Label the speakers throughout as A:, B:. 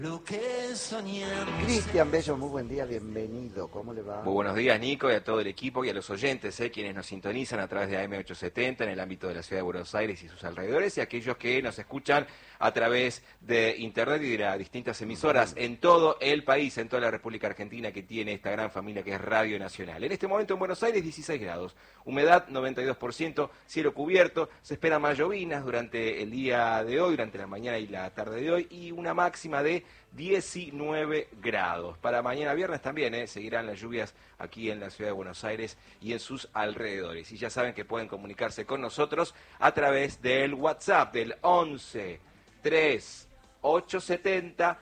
A: Lo que soñamos.
B: Cristian Bello, muy buen día, bienvenido, ¿cómo le va?
C: Muy buenos días, Nico, y a todo el equipo y a los oyentes, quienes nos sintonizan a través de AM870 en el ámbito de la ciudad de Buenos Aires y sus alrededores, y aquellos que nos escuchan a través de internet y de las distintas emisoras en todo el país, en toda la República Argentina, que tiene esta gran familia que es Radio Nacional. En este momento en Buenos Aires, 16 grados, humedad 92%, cielo cubierto, se esperan más llovinas durante el día de hoy, durante la mañana y la tarde de hoy, y una máxima de 19 grados. Para mañana viernes también seguirán las lluvias aquí en la ciudad de Buenos Aires y en sus alrededores. Y ya saben que pueden comunicarse con nosotros a través del WhatsApp del 11 3 870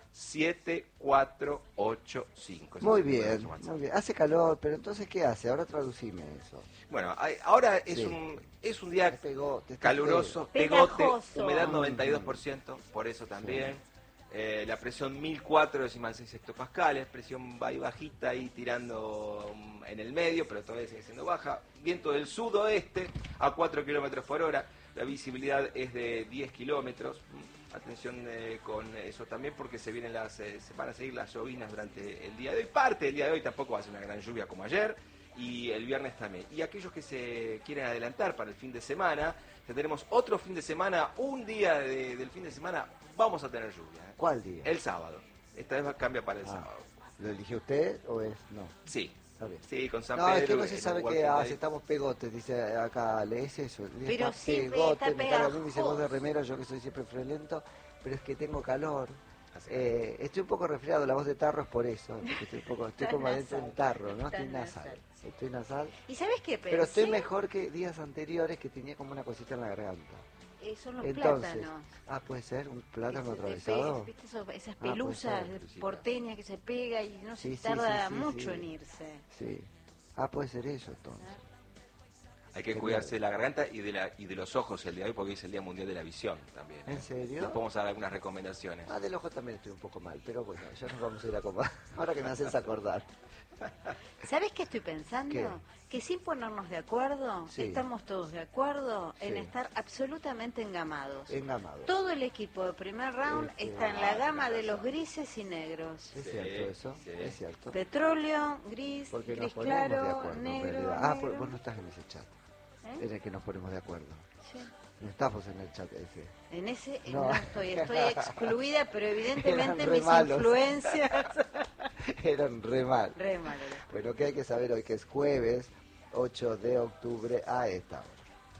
C: 7485.
B: Muy bien, muy bien. Hace calor, pero entonces, ¿qué hace? Ahora traducime eso.
C: Bueno, ahora es,
B: Sí.
C: es un día
B: Pegote,
C: caluroso,
D: Pegajoso.
C: pegote, humedad 92%, por eso también. La presión 1004 decimal6 hectopascales, presión bajita y tirando en el medio, pero todavía sigue siendo baja. Viento del sudoeste a 4 kilómetros por hora, la visibilidad es de 10 kilómetros. Atención con eso también, porque se van a seguir las llovinas durante el día de hoy. Parte del día de hoy tampoco va a ser una gran lluvia como ayer, y el viernes también. Y aquellos que se quieren adelantar para el fin de semana, tendremos otro fin de semana, un día del fin de semana, vamos a tener lluvia.
B: ¿Cuál día?
C: El sábado. Esta vez cambia para el sábado.
B: ¿Lo eligió usted o es no?
C: Sí.
B: Está bien.
C: Sí, con San
B: No,
C: Pedro.
B: es que no se sabe qué
C: Walking
B: hace,
C: Dead.
B: estamos pegotes, dice acá, ¿lees eso?
D: Pero
B: Está
D: sí,
B: pegote,
D: está
B: me carga a mí, me dice voz de
D: pegajoso.
B: remero, yo que soy siempre friolento, pero es que tengo calor.
C: Así
B: Estoy un poco resfriado, la voz de tarro es por eso, porque estoy como adentro de un tarro, ¿no? Estoy nasal, estoy nasal.
D: ¿Y sabes qué pensé?
B: Pero estoy mejor que días anteriores que tenía como una cosita en la garganta.
D: Son los
B: Entonces,
D: plátanos.
B: puede ser un plátano
D: Ese-
B: atravesado.
D: ¿Viste esas
B: puede
D: pelusas
B: ser.
D: porteñas que se pega y no
B: Sí,
D: se
B: sí,
D: tarda
B: sí, sí,
D: mucho
B: sí.
D: en irse?
B: Sí. Puede ser eso entonces.
C: Hay que cuidarse de la garganta y de los ojos el día de hoy, porque es el Día Mundial de la Visión también.
B: ¿En serio?
C: Les podemos dar algunas recomendaciones.
B: Del ojo también estoy un poco mal, pero bueno, ya nos vamos a ir a comer. Ahora que me haces acordar.
D: ¿Sabes qué estoy pensando?
B: ¿Qué?
D: Que sin ponernos de acuerdo,
B: Sí.
D: estamos todos de acuerdo en
B: Sí.
D: estar absolutamente engamados.
B: Engamado.
D: Todo el equipo de primer round está en la gama de los grises y negros.
B: Es
C: Sí,
B: cierto eso,
C: sí.
B: es cierto.
D: Petróleo, gris,
B: Porque nos
D: gris
B: ponemos de
D: claro,
B: acuerdo en
D: negro,
B: realidad.
D: negro.
B: Vos no estás en ese chat.
D: ¿Eh?
B: En el que nos ponemos de acuerdo.
D: Sí.
B: No estamos en el chat ese.
D: En ese
B: No.
D: no estoy excluida, pero evidentemente
B: Eran re
D: mis
B: malos.
D: influencias
B: Eran re mal.
D: re malas.
B: Bueno, que hay que saber hoy que es jueves 8 de octubre a esta hora.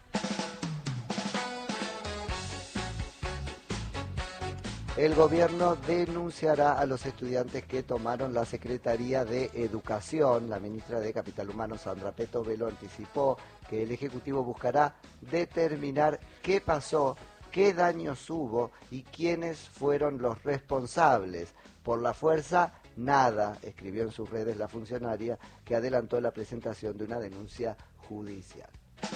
B: El gobierno denunciará a los estudiantes que tomaron la Secretaría de Educación. La ministra de Capital Humano, Sandra Peto Velo, anticipó que el Ejecutivo buscará determinar qué pasó, qué daños hubo y quiénes fueron los responsables. Por la fuerza, nada, escribió en sus redes la funcionaria, que adelantó la presentación de una denuncia judicial.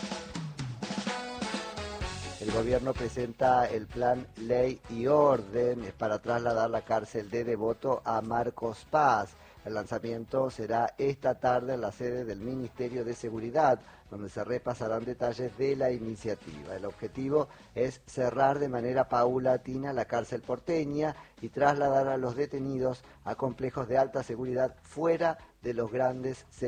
B: El gobierno presenta el plan Ley y Orden para trasladar la cárcel de Devoto a Marcos Paz. El lanzamiento será esta tarde en la sede del Ministerio de Seguridad, donde se repasarán detalles de la iniciativa. El objetivo es cerrar de manera paulatina la cárcel porteña y trasladar a los detenidos a complejos de alta seguridad fuera de los grandes centros.